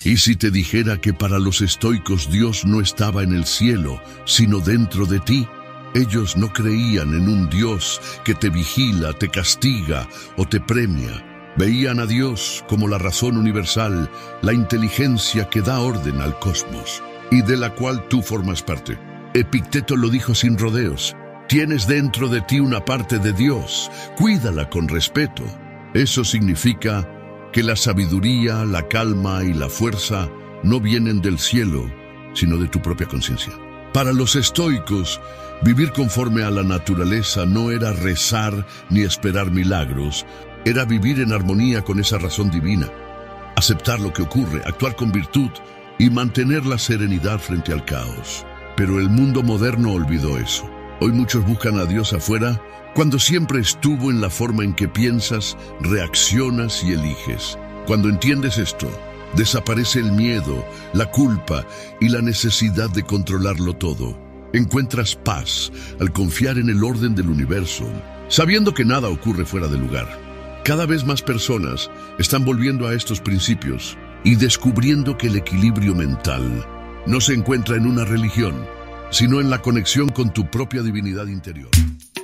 Y si te dijera que para los estoicos Dios no estaba en el cielo, sino dentro de ti, ellos no creían en un Dios que te vigila, te castiga o te premia. Veían a Dios como la razón universal, la inteligencia que da orden al cosmos, y de la cual tú formas parte. Epicteto lo dijo sin rodeos: tienes dentro de ti una parte de Dios, cuídala con respeto. Eso significa que la sabiduría, la calma y la fuerza no vienen del cielo, sino de tu propia conciencia. Para los estoicos, vivir conforme a la naturaleza no era rezar ni esperar milagros, era vivir en armonía con esa razón divina, aceptar lo que ocurre, actuar con virtud y mantener la serenidad frente al caos. Pero el mundo moderno olvidó eso. Hoy muchos buscan a Dios afuera, cuando siempre estuvo en la forma en que piensas, reaccionas y eliges. Cuando entiendes esto, desaparece el miedo, la culpa y la necesidad de controlarlo todo. Encuentras paz al confiar en el orden del universo, sabiendo que nada ocurre fuera de lugar. Cada vez más personas están volviendo a estos principios y descubriendo que el equilibrio mental no se encuentra en una religión, sino en la conexión con tu propia divinidad interior.